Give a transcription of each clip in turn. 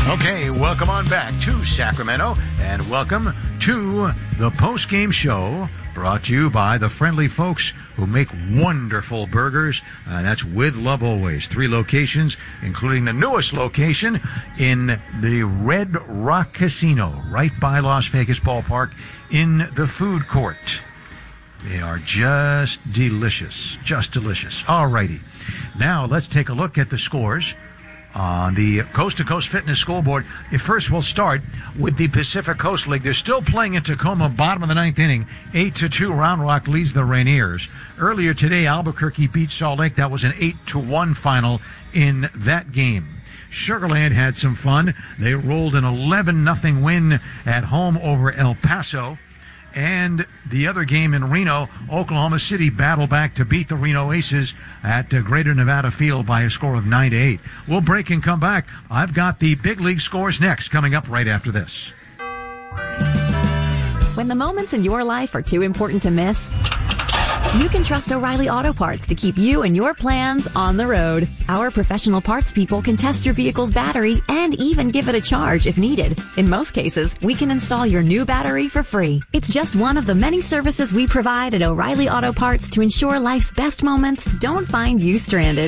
Okay, welcome on back to Sacramento, and welcome to the post-game show brought to you by the friendly folks who make wonderful burgers. That's With Love Always. 3 locations, including the newest location in the Red Rock Casino, right by Las Vegas Ballpark, in the food court. They are just delicious. Just delicious. All righty. Now, let's take a look at the scores on the Coast to Coast Fitness Scoreboard. First, we'll start with the Pacific Coast League. They're still playing in Tacoma, bottom of the 9th inning. 8-2, Round Rock leads the Rainiers. Earlier today, Albuquerque beat Salt Lake. That was an 8-1 final in that game. Sugar Land had some fun. They rolled an 11-0 win at home over El Paso. And the other game in Reno, Oklahoma City battled back to beat the Reno Aces at Greater Nevada Field by a score of 9-8. We'll break and come back. I've got the big league scores next, coming up right after this. When the moments in your life are too important to miss, you can trust O'Reilly Auto Parts to keep you and your plans on the road. Our professional parts people can test your vehicle's battery and even give it a charge if needed. In most cases, we can install your new battery for free. It's just one of the many services we provide at O'Reilly Auto Parts to ensure life's best moments don't find you stranded.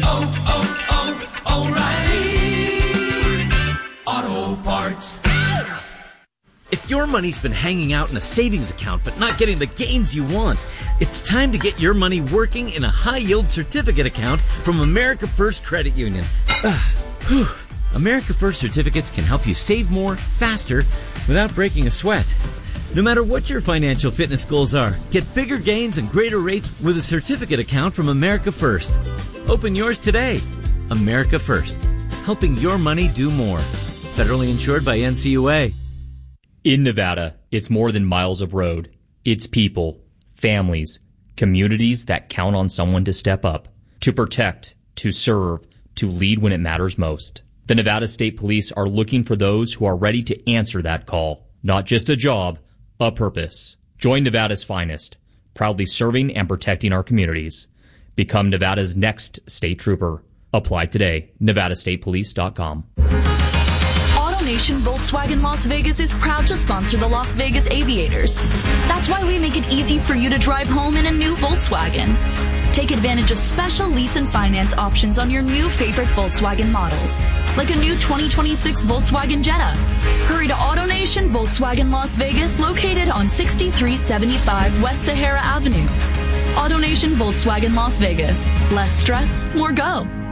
O'Reilly Auto Parts. If your money's been hanging out in a savings account but not getting the gains you want, it's time to get your money working in a high-yield certificate account from America First Credit Union. America First certificates can help you save more, faster, without breaking a sweat. No matter what your financial fitness goals are, get bigger gains and greater rates with a certificate account from America First. Open yours today. America First, helping your money do more. Federally insured by NCUA. In Nevada, it's more than miles of road. It's people, families, communities that count on someone to step up, to protect, to serve, to lead when it matters most. The Nevada State Police are looking for those who are ready to answer that call. Not just a job, a purpose. Join Nevada's finest, proudly serving and protecting our communities. Become Nevada's next state trooper. Apply today. NevadaStatePolice.com. AutoNation Volkswagen Las Vegas is proud to sponsor the Las Vegas Aviators. That's why we make it easy for you to drive home in a new Volkswagen. Take advantage of special lease and finance options on your new favorite Volkswagen models, like a new 2026 Volkswagen Jetta. Hurry to AutoNation Volkswagen Las Vegas, located on 6375 West Sahara Avenue. AutoNation Volkswagen Las Vegas. Less stress, more go.